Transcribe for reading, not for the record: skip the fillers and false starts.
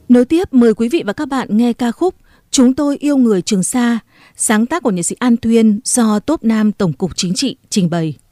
Nối tiếp mời quý vị và các bạn nghe ca khúc Chúng tôi yêu người Trường Sa, sáng tác của nhạc sĩ An Thuyên do Tốp Nam Tổng cục Chính trị trình bày.